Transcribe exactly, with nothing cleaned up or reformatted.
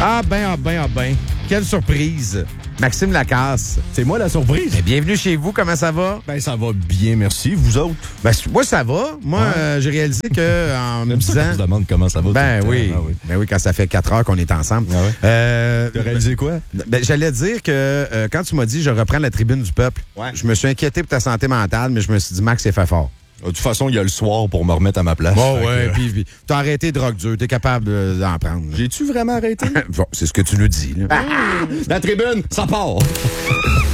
Ah ben, ah ben, ah ben. Quelle surprise. Maxime Lacasse. C'est moi la surprise. Ben, bienvenue chez vous. Comment ça va? Ben, ça va bien, merci. Vous autres? Ben, moi, ça va. Moi, Ouais. euh, j'ai réalisé que en me J'aime ça disant... qu'on se demande comment ça va. Ben tout le oui. temps. Ah oui. Ben oui, quand ça fait quatre heures qu'on est ensemble. Ah ouais? Euh, T'as réalisé quoi? ben, j'allais dire que euh, quand tu m'as dit je reprends la tribune du peuple, Ouais. je me suis inquiété pour ta santé mentale, mais je me suis dit, Max, c'est fait fort. De toute façon, il y a le soir pour me remettre à ma place. Oh Fait ouais, que- puis, puis t'as arrêté de drogue dure, t'es capable euh, d'en prendre. J'ai-tu vraiment arrêté? Bon, c'est ce que tu nous dis, là. La tribune, ça part!